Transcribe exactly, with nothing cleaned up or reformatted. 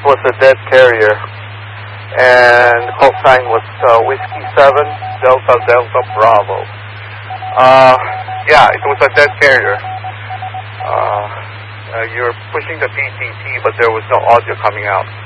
was a dead carrier, and the call sign was uh, Whiskey seven Delta Delta Bravo. Uh, yeah, it was a dead carrier. Uh, uh, you're pushing the P T T, but there was no audio coming out.